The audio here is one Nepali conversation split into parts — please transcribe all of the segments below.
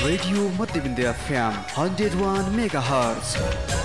Radio मध्यबिन्दु FM 101 megahertz.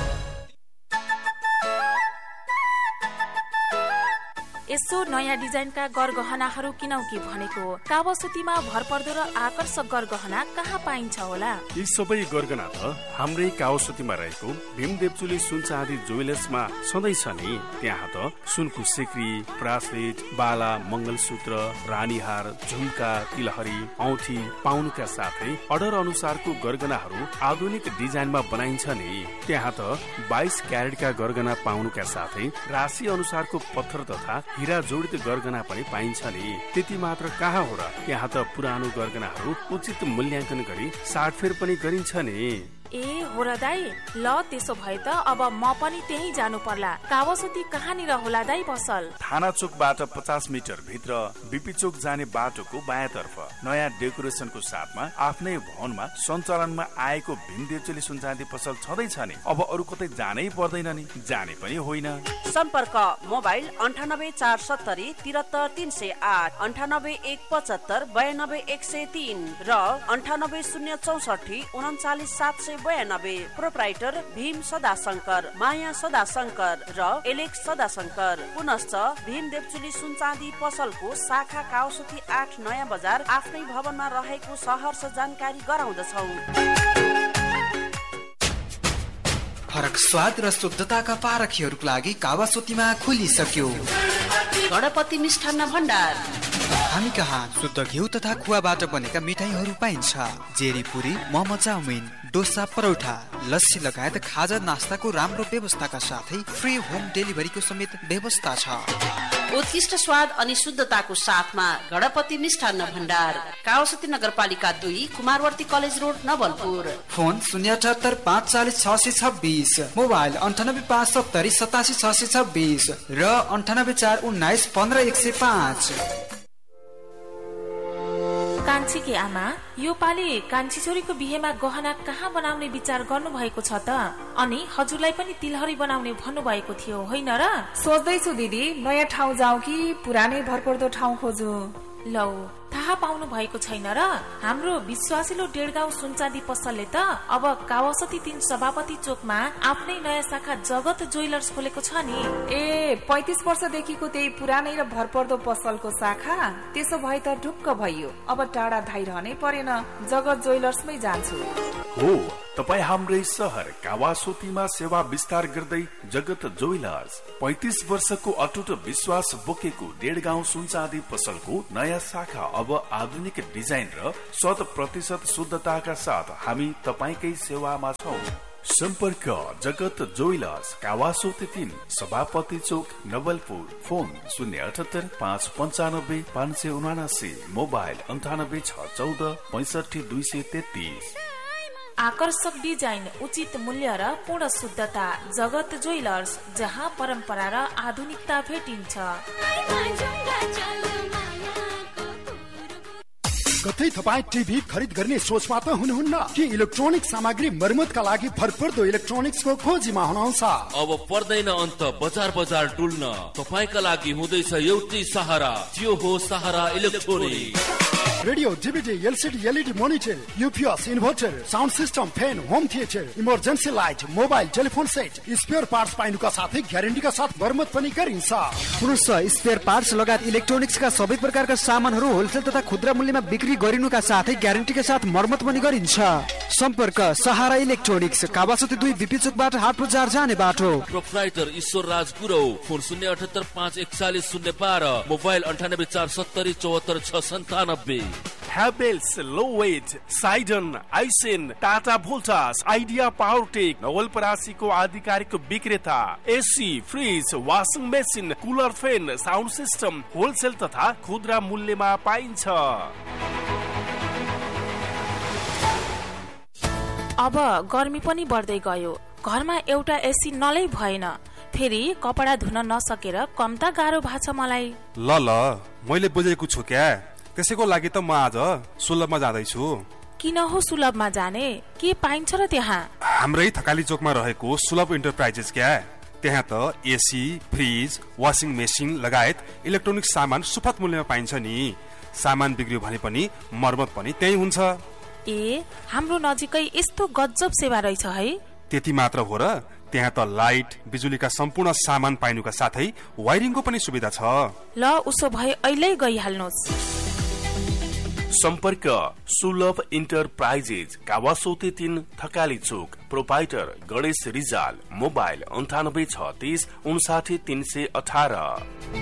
यसो नयाँ डिजाइनका गरगहनाहरू किनौ कि भनेको। कावासुतीमा भरपर्दो र आकर्षक गरगहना कहाँ पाइन्छ होला? यी सबै गरगहना त हाम्रै कावासुतीमा रहेको भीमदेवचुली सुन चाँदी ज्वेलर्समा सधैँ छ नि। त्यहाँ त सुनको सिक्री, ब्रासलेट, बाला, मंगलसूत्र, रानीहार, झुम्का, तिलहरी, औँठी पाउनुका साथै अर्डर अनुसारको गरगहनाहरू आधुनिक डिजाइनमा बनाइन्छ नि। त्यहाँ त 22 क्यारेटका गरगहना पाउनुका साथै राशि अनुसारको पत्थर तथा हीरा जडित गरगहना पनि पाइन्छ नि। त्यति मात्र कहाँ हो र, त्यहाँ त पुरानो गरगहनाहरू उचित मूल्याङ्कन गरी साटफेर पनि गरिन्छ नि। ए हो र दाई, ल त्यसो भए त अब म पनि त्यही जानु पर्ला। कावासुती कहाँनिर होला दाई पसल? थाना चोकबाट 50 मिटर भित्र बीपी चोक जाने बाटोको बायाँतर्फ नयाँ डेकोरेसनको साथमा आफ्नै भवनमा सञ्चालनमा आएको भीमदेवचुली सुनचाँदी पसल छँदैछ नि। अब अरू कतै जानै पर्दैन नि, जाने पनि होइन। सम्पर्क मोबाइल 98 470 73 308, 98 175 92 103 र 98 064 39 792। प्रोप्राइटर भीम सदाशंकर, माया सदाशंकर र एलेक्स सदाशंकर। पुनश्च भीमदेवचुली सुनचाँदी पसलको शाखा कावासुती 8 नयाँ बजार आफ्नै भवनमा रहेको सहर्ष जानकारी गराउँदछौ। फरक स्वाद र शुद्धताका पारखीहरूको लागि कावासुतीमा खुलिसक्यो गणपति मिष्ठान्न भण्डार। हामी कहाँ शुद्ध घिउ तथा खुवाबाट बनेका मिठाईहरू पाइन्छ। जेरी पुरी, मोमो, चाउमिन, डोसा, परौठा, लस्सी लगायत खाजा नास्ताको राम्रो व्यवस्थाका साथै फ्री होम डेलिभरीको समेत व्यवस्था छ। उत्कृष्ट स्वाद अनि शुद्धताको साथमा गणपति मिष्ठान्न भण्डार, कावासुती नगरपालिका 2, Kumarwarti college road, Nawalpur. Phone 078 540 626, mobile 98 570 87 626 र 98 419 15 105। कान्छीकी आमा, यो पालि कान्छी छोरीको बिहेमा गहना कहाँ बनाउने विचार गर्नु भएको छ त? अनि हजुरलाई पनि तिलहरी बनाउने भन्नु भएको थियो होइन र? सोच्दैछु दिदी, नयाँ ठाउँ जाऊ कि पुरानै भरपर्दो ठाउँ खोजु। लौ थाहा पाउनु भएको छैन र? हाम्रो विश्वासिलो डेढगाउँ सुनचाँदी पसलले त अब कावासुती 3 सभापति चोकमा आफ्नै नयाँ शाखा जगत ज्वेलर्स खोलेको छ नि। ए 35 वर्षदेखिको त्यही पुरानै र भरपर्दो पसलको शाखा? त्यसो भए त ढुक्क भइयो। अब टाढा धाइरहनै परेन, जगत ज्वेलर्समै जान्छु। हो, तपाई हाम्रै सहर कावासुतीमा सेवा विस्तार गर्दै जगत ज्वेलर्स 35 वर्षको अटुट विश्वास बोकेको डेढगाउँ सुनचाँदी पसलको नयाँ शाखा अब आधुनिक डिजाइन र 100% शुद्धताका साथ हामी तपाईकै सेवामा छौं। सम्पर्क जगत ज्वेलर्स, कावासुती 3, सभापति चोक, नवलपुर। Phone 078 595 579, mobile 98 614 65 233। आकर्षक डिजाइन, उचित मूल्य र पूर्ण शुद्धता, जगत ज्वेलर्स, जहाँ परम्परा र आधुनिकता भेटिन्छ। कतै तपाईँ टिभी खरिद गर्ने सोचमा त हुनुहुन्न कि इलेक्ट्रोनिक सामग्री मर्मतका लागि भरपर्दो इलेक्ट्रोनिक्सको खोजीमा हुनुहुन्छ? अब पर्दैन अन्त बजार बजार डुल्न। तपाईका लागि हुँदैछ एउटै सहारा, त्यो हो सहारा electronic. Radio, DVD, LCD, LED monitor, UPS, inverter, sound system, fan, home theatre, emergency light, mobile, telephone set, spare parts पाइनुका साथै ग्यारेन्टीका साथ मर्मत पनि गरिन्छ। पुरुष स्पेयर पार्ट्स लगायत इलेक्ट्रोनिक्सका सबै प्रकारका सामानहरू होलसेल तथा खुद्रा मूल्यमा बिक्री गरिनुका साथै ग्यारेन्टीका साथ मर्मत पनि गरिन्छ। सम्पर्क सहारा इलेक्ट्रोनिक्स, कावासुती 2, बीपी चोकबाट हाट बजार जाने बाटो। प्रोप्राइटर ईश्वर राज गुरौ। Phone 078 541 012, mobile 98 470 74 697। Havells, Loweid, Sidon, Aisin, Tata Voltas, idea Powertech, नवलपरासीको आधिकारिक विक्रेता। AC, fridge, washing machine, cooler, fan, sound system wholesale तथा खुद्रा मूल्यमा पाइन्छ। अब गर्मी पनि बढ्दै गयो, घरमा एउटा एसी नलै भएन। फेरि कपडा धुन नसकेर कम त गाह्रो भएको छ मलाई। ल मैले बुझेको छु क्या, त्यसैको लागि त म आज सुलभमा जाँदैछु। किन हो सुलभमा जाने? के पाइन्छ र त्यहाँ? हाम्रै थकाली चोकमा रहेको सुलभ इन्टरप्राइजेस क्या। त्यहाँ त एसी, फ्रिज, वाशिङ मेसिन लगायत इलेक्ट्रोनिक सामान सुपथ मूल्यमा पाइन्छ नि। सामान बिग्रियो भने पनि मर्मत पनि त्यही हुन्छ। ए हाम्रो नजिकै यस्तो गजब सेवा रहेछ है। त्यति मात्र हो र, त्यहाँ त लाइट बिजुलीका सम्पूर्ण सामान पाइनुका साथै वायरिङको पनि सुविधा छ। ल उसो भए अहिले गइहाल्नुहोस्। सम्पर्क सुलभ इन्टरप्राइजेज, कावासोती 3 थकाली चोक, proprietor Ganesh Rijal, mobile 9836 59 318।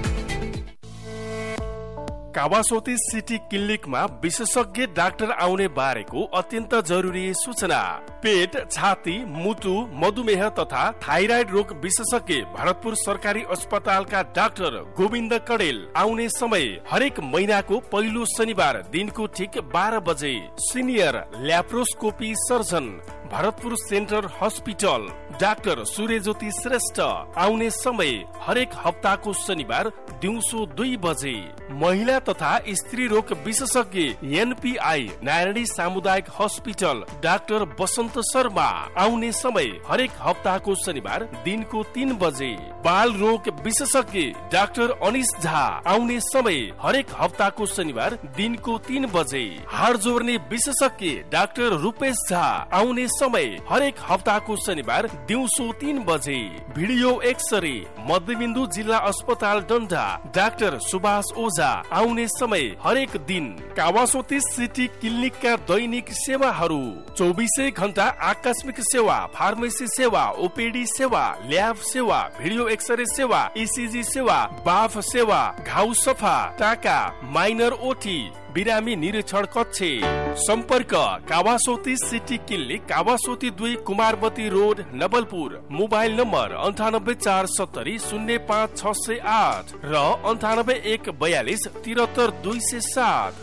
Kawasoti city क्लिनिकमा विशेषज्ञ डाक्टर आउने बारेको अत्यन्त जरुरी सूचना। पेट, छाती, मुटु, मधुमेह तथा थाइराइड रोग विशेषज्ञ भरतपुर सरकारी अस्पतालका डाक्टर गोविन्द कडेल। आउने समय हरेक महिनाको पहिलो शनिबार दिनको ठीक 12 बजे। Senior laparoscopy surgeon Bharatpur centre hospital doctor सूर्यज्योति Shrestha. आउने समय हरेक हप्ताको शनिबार दिउँसो 2 बजे। महिला तथा स्त्री रोग विशेषज्ञ एनपीआई नारायणी सामुदायिक हस्पिटल डाक्टर बसन्त शर्मा। आउने समय हरेक हप्ताको शनिबार दिनको 3 बजे। बाल रोग विशेषज्ञ डाक्टर अनिश झा। आउने समय हरेक हप्ताको शनिबार दिनको 3 बजे। हाड जोड्ने विशेषज्ञ डाक्टर रूपेश झा। आउने समय हरेक हप्ताको शनिबार दिउँसो 3 बजे। भिडियो एक्सरे मध्यबिन्दु जिल्ला अस्पताल डन्डा डाक्टर सुभाष ओझा। आउने समय हरेक दिन। कावासोती सिटी क्लिनिकका दैनिक सेवाहरू 24 घण्टा आकस्मिक सेवा, फार्मेसी सेवा, ओपीडी सेवा, ल्याब सेवा, भिडियो एक्सरे सेवा, ईसीजी सेवा, बाफ सेवा, घाउ सफा, टाका, माइनर ओटी, बिरामी निरीक्षण कक्ष। सम्पर्क Kawasoti city clinic, Kawasoti 2 कुमारवती road, Nawalpur. Mobile number 98470 05 608 र 98142 73 207।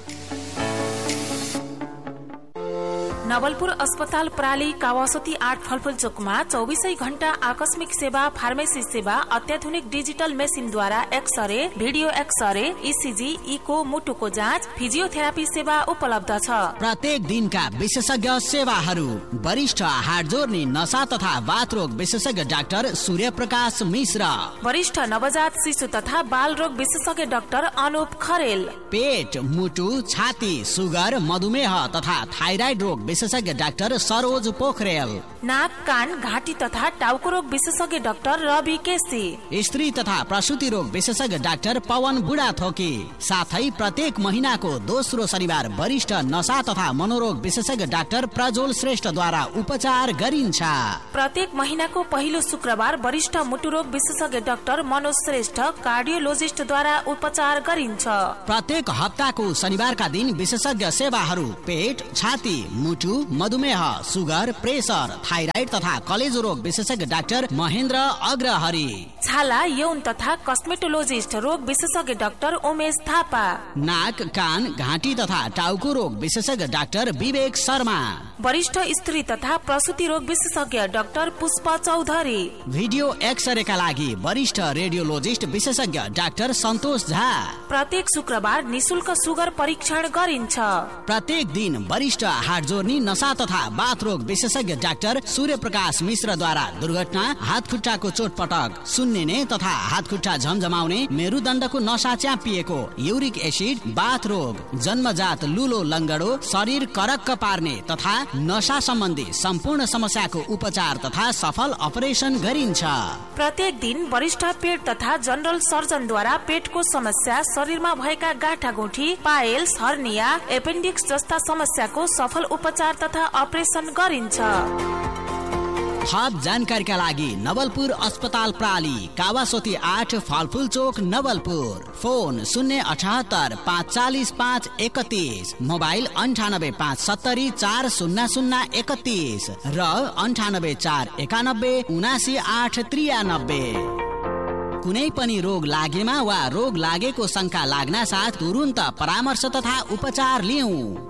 नवलपुर अस्पताल प्राली कावासोती 8 फलफुल चोकमा 24 घण्टा आकस्मिक सेवा, फार्मेसी सेवा, अत्याधुनिक digital मेसिनद्वारा x-ray, video x-ray, ECG, eco, मुटुको जाँच, फिजियोथेरापी सेवा उपलब्ध छ। प्रत्येक दिनका विशेषज्ञ सेवाहरू। वरिष्ठ हाड जोड्ने, नसा तथा बाथ रोग विशेषज्ञ डाक्टर सूर्य प्रकाश मिश्र। वरिष्ठ नवजात शिशु तथा बाल रोग विशेषज्ञ डाक्टर अनुप खरेल। पेट, मुटु, छाती, सुगर, मधुमेह तथा थाइराइड रोग विशेषज्ञ डाक्टर सरोज पोखरेल। नाक, कान, घाँटी तथा टाउको रोग विशेषज्ञ डाक्टर रवि केसी। स्त्री तथा प्रसूति रोग विशेषज्ञ डाक्टर पवन बुढाथोकी। साथै प्रत्येक महिनाको दोस्रो शनिबार वरिष्ठ नशा तथा मनोरोग विशेषज्ञ डाक्टर प्रज्वल श्रेष्ठद्वारा उपचार गरिन्छ। प्रत्येक महिनाको पहिलो शुक्रबार वरिष्ठ मुटु रोग विशेषज्ञ डाक्टर मनोज श्रेष्ठ कार्डियोलोजिस्टद्वारा उपचार गरिन्छ। प्रत्येक हप्ताको शनिबारका दिन विशेषज्ञ सेवाहरू पेट, छाती, मुटु, मधुमेह, सुगर, प्रेसर, थाइराइड तथा कलेजो रोग विशेषज्ञ डाक्टर महेन्द्र अग्रहरि। छाला, यौन तथा कस्मेटोलोजिस्ट रोग विशेषज्ञ डाक्टर उमेश थापा। नाक, कान, घाँटी तथा टाउको रोग विशेषज्ञ डाक्टर विवेक शर्मा। वरिष्ठ स्त्री तथा प्रसूति रोग विशेषज्ञ डाक्टर पुष्प चौधरी। भिडियो एक्सरेका लागि वरिष्ठ रेडियोलोजिस्ट विशेषज्ञ डाक्टर सन्तोष झा। प्रत्येक शुक्रबार निशुल्क सुगर परीक्षण गरिन्छ। प्रत्येक दिन वरिष्ठ हाड जोड्ने, नशा तथा बाथ रोग विशेषज्ञ डाक्टर सूर्य प्रकाश मिश्रद्वारा दुर्घटना, हात खुट्टाको चोटपटक, सुन्निने तथा हात खुट्टा झमझमाउने, मेरुदण्डको नशा च्यापिएको, युरिक एसिड, बाथ रोग, जन्मजात लुलो लङ्गडो, शरीर करक्क पार्ने तथा नशा सम्बन्धी सम्पूर्ण समस्याको उपचार तथा सफल अपरेसन गरिन्छ। प्रत्येक दिन वरिष्ठ पेट तथा जनरल सर्जनद्वारा पेटको समस्या, शरीरमा भएका गाँठागुठी, पाइल्स, हर्निया, एपेन्डिक्स जस्ता समस्याको सफल उपचार तथा अपरेसन गरिन्छ। थप जानकारीका लागि नवलपुर अस्पताल प्राली कावासोती 8 फलफुल चोक नवलपुर। फोन 078 540 531, मोबाइल 98 570 40031 र 98 491 79 893। कुनै पनि रोग लागेमा वा रोग लागेको शंका लाग्न साथ तुरुन्त परामर्श तथा उपचार लिऊ।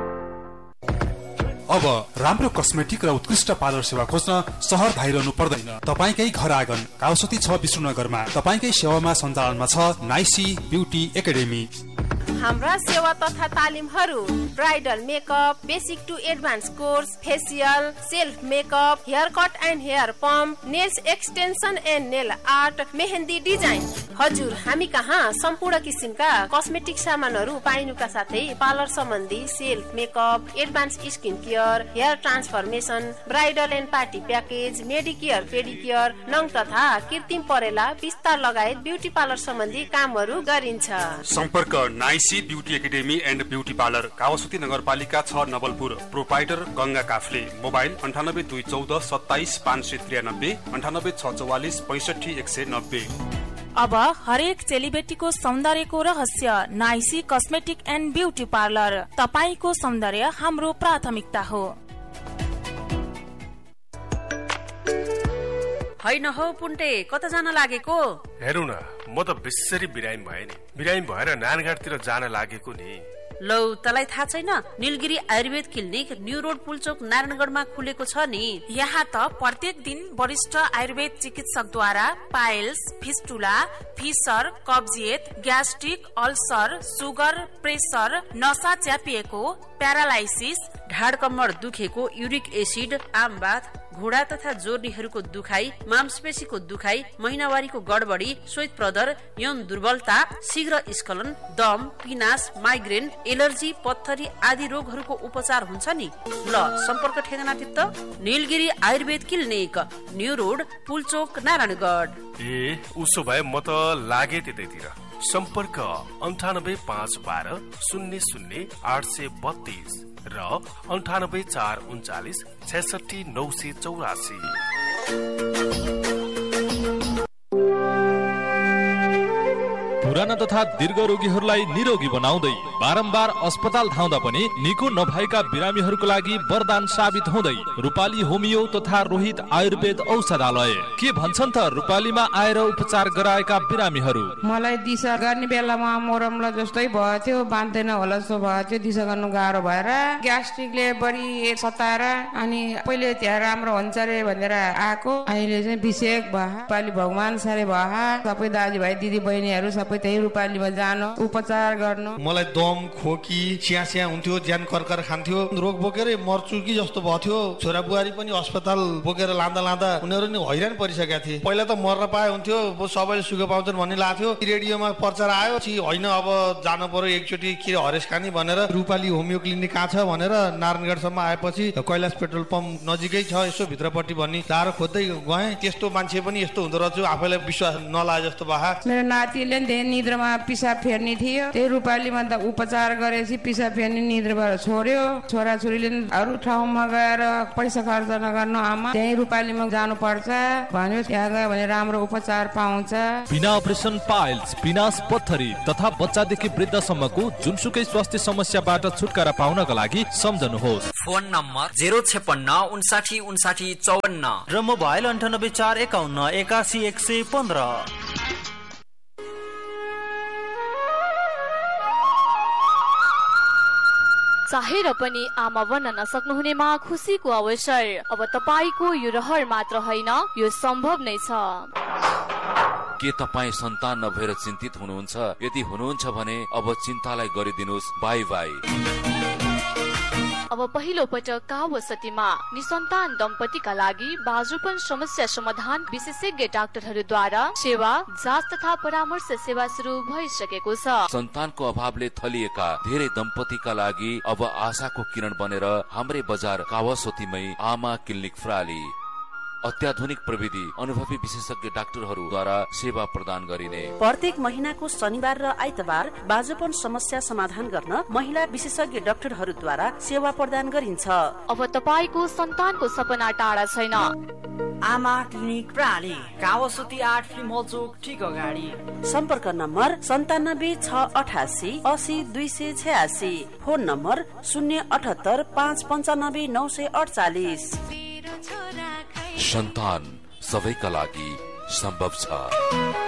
अब राम्रो कस्मेटिक र उत्कृष्ट पार्लर सेवा खोज्न शहर धाइरहनु पर्दैन। तपाईकै घर आँगन कावासोती 6 विष्णुनगरमा तपाईकै सेवामा सञ्चालनमा छ नाइसी ब्युटी एकाडेमी। हाम्रा सेवा तथा तालिमहरू bridal makeup, basic to advance course, facial, self makeup, hair cut and hair pump, nails extension and nail art, mehndi design. हजुर, हामी कहाँ सम्पूर्ण किसिमका कस्मेटिक सामानहरू पाइनुका साथै पार्लर सम्बन्धी self makeup, advance skin care, hair transformation, bridal and party package, Medicare, पेडिकेयर, नङ तथा कृत्रिम परेला, विस्तार लगायत ब्युटी पार्लर सम्बन्धी कामहरू गरिन्छ। सम्पर्क नाइसी beauty academy and beauty parlour, Kawasoti नगरपालिका 6 नवलपुर। प्रोपाइटर गंगा काफले। मोबाइल 982114 27593, 9864 65 190। अब हरेक चेलीबेटीको सौन्दर्यको रहस्य नाइसी कस्मेटिक एन्ड ब्युटी पार्लर। तपाईको सौन्दर्य हाम्रो प्राथमिकता हो। हैन हो पुन्टे, कता जान लागेको? हेरौ न, म त बिस्सरी बिरामी भए नि। बिरामी भएर नानघाटतिर जान लागेको नि। लौ, तलाई थाहा छैन? Nilgiri Ayurveda clinic new road Pulchowk नारायणगढमा खुलेको छ नि। यहाँ त प्रत्येक दिन वरिष्ठ आयुर्वेद चिकित्सकद्वारा पाइल्स, फिस्टुला, फिसर, कब्जियत, ग्यास्ट्रिक, अल्सर, सुगर, प्रेसर, नसा च्यापिएको, प्यारालाइसिस, ढाड कम्मर दुखेको, युरिक एसिड, आमबाथ, घुँडा तथा जोर्नीहरूको दुखाइ, मांसपेशीको दुखाइ, महिनावारीको गडबडी, श्वेत प्रदर, यौन दुर्बलता, शीघ्र स्खलन, दम, पिनास, माइग्रेन, एलर्जी, पत्थरी आदि रोगहरूको उपचार हुन्छ नि। ल, सम्पर्क ठेगाना तित्त Nilgiri Ayurveda clinic, new road, Pulchowk, Narayangarh. ए, उसो भए म त लागे त्यतैतिर। सम्पर्क 98512 00 832 र 98439 66 984। पुराना तथा दीर्घ रोगीहरूलाई निरोगी बनाउँदै बारम्बार अस्पताल धाउँदा पनि निको नभएका बिरामीहरूको लागि वरदान साबित हुँदै रूपाली होमियो तथा रोहित आयुर्वेद औषधालय। के भन्छन् त रूपालीमा आएर उपचार गराएका बिरामीहरू? मलाई दिशा गर्ने बेलामा मोरमला जस्तै भयो थियो, बाँध्दैन होला जस्तो भयो थियो, दिशा गर्नु गाह्रो भएर ग्यास्ट्रिकले बढी सताएर अनि पहिले त्यहाँ राम्रो हुन्छ रे भनेर आएको, अहिले चाहिँ विषेक भयो। रूपाली भगवान सारे भयो, सबै दाजुभाइ दिदी बहिनीहरू सबै त्यही रूपालीमा जानु उपचार गर्नु। मलाई दम, खोकी, स्यास्या हुन्थ्यो, ज्यान कर्कर खान्थ्यो, रोग बोकेरै मर्छु कि जस्तो भयो थियो। छोरा बुहारी पनि अस्पताल बोकेर लाँदा उनीहरू नि हैरान परिसकेका थिए। पहिला त मर्न पाए हुन्थ्यो, सबैले सुख पाउँछन् भन्ने लाग्थ्यो। रेडियोमा प्रचार आयो कि होइन अब जानु पर्यो एकचोटि के हरेस खानी भनेर रूपाली होमियो क्लिनिक कहाँ छ भनेर नारायणगढसम्म आएपछि कैलाश पेट्रोल पम्प नजिकै छ यसो भित्रपट्टि भन्ने तारो खोज्दै गएँ। त्यस्तो मान्छे पनि यस्तो हुँदो रहेछ, आफैलाई विश्वास नलागे जस्तो भए। मेरो नातिले निद्रामा पिसाब फेर्ने थियो, त्यही रूपालीमा त उपचार गरेपछि पिसाब फेर्ने निद्राबाट छोड्यो। छोराछोरीले अरू ठाउँमा गएर पैसा खर्च नगर्नु आमा, त्यही रूपालीमा जानु पर्छ भन्यो। त्यहाँ गयो भने राम्रो उपचार पाउँछ। बिना अपरेसन पाइल्स, पिनास, पत्थरी तथा बच्चादेखि वृद्धसम्मको जुनसुकै स्वास्थ्य समस्याबाट छुटकारा पाउनका लागि सम्झनुहोस्। फोन नम्बर 056 59 59 54 र मोबाइल 98 451 81 115। चाहेर पनि आमा बन्न नसक्नुहुनेमा खुसीको अवसर। अब तपाईको यो रहर मात्र होइन, यो सम्भव नै छ। के तपाईँ सन्तान नभएर चिन्तित हुनुहुन्छ? यदि हुनुहुन्छ भने अब चिन्तालाई गरिदिनुहोस् बाई बाई। अब पहिलो पटक कावासतीमा निसन्तान दम्पतिका लागि बाजुपन समस्या समाधान विशेषज्ञ डाक्टरहरूद्वारा सेवा, जाँच तथा परामर्श सेवा सुरु भइसकेको छ। सन्तानको अभावले थलिएका धेरै दम्पतिका लागि अब आशाको किरण बनेर हाम्रै बजार कावासतीमै आमा क्लिनिक प्राली अत्याधुनिक प्रविधि, अनुभवी विशेषज्ञ डाक्टरहरूद्वारा सेवा प्रदान गरिने। प्रत्येक महिनाको शनिबार र आइतबार बाजुपन समस्या समाधान गर्न महिला विशेषज्ञ डाक्टरहरूद्वारा सेवा प्रदान गरिन्छ। अब तपाईको सन्तानको सपना टाढा छैन। आमा क्लिनिक प्राली, कावासती 8 फिल्म हल चोक ठीक अगाडि। सम्पर्क नम्बर 97 688 80 286। Phone number 078 595 948। सन्तान सबैका लागि सम्भव छ।